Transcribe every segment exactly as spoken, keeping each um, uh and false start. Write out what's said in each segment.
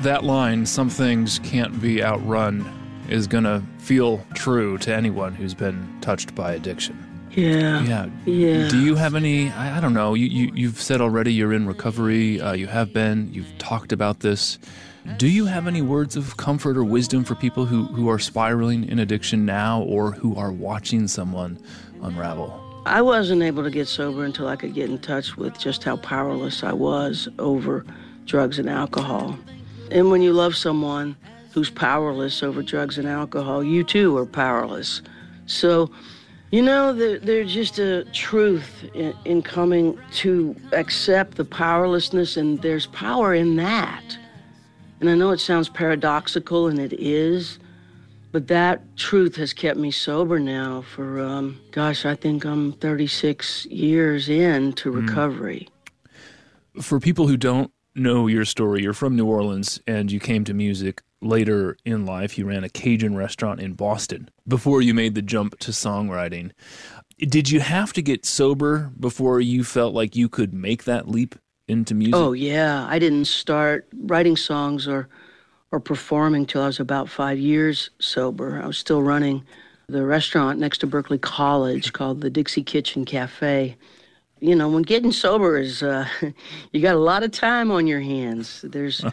That line, "some things can't be outrun," is going to feel true to anyone who's been touched by addiction. Yeah. Yeah. Yeah. Do you have any, I, I don't know, you, you, you've said already you're in recovery, uh, you have been, you've talked about this. Do you have any words of comfort or wisdom for people who, who are spiraling in addiction now or who are watching someone unravel? I wasn't able to get sober until I could get in touch with just how powerless I was over drugs and alcohol. And when you love someone who's powerless over drugs and alcohol, you too are powerless. So, you know, there, there's just a truth in, in coming to accept the powerlessness, and there's power in that. And I know it sounds paradoxical, and it is, but that truth has kept me sober now for, um, gosh, I think I'm thirty-six years into recovery. Mm. For people who don't know your story, you're from New Orleans, and you came to music later in life. You ran a Cajun restaurant in Boston before you made the jump to songwriting. Did you have to get sober before you felt like you could make that leap into music? Oh, yeah. I didn't start writing songs or or performing till I was about five years sober. I was still running the restaurant next to Berkeley College called the Dixie Kitchen Cafe. You know, when getting sober is, uh, you got a lot of time on your hands. There's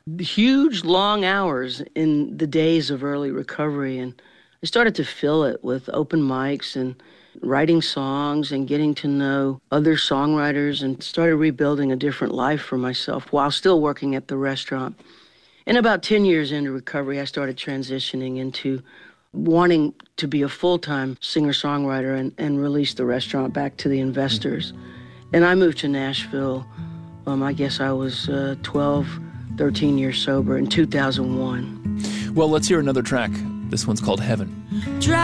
huge, long hours in the days of early recovery, and I started to fill it with open mics and writing songs and getting to know other songwriters, and started rebuilding a different life for myself while still working at the restaurant. And about ten years into recovery, I started transitioning into wanting to be a full-time singer-songwriter and, and release the restaurant back to the investors. And I moved to Nashville, um, I guess I was uh, twelve, thirteen years sober in two thousand one. Well, let's hear another track. This one's called Heaven.